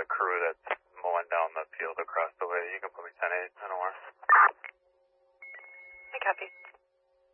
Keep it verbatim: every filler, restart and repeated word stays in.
the crew that's mowing down the field across the way. You can put me ten eight, ten O R.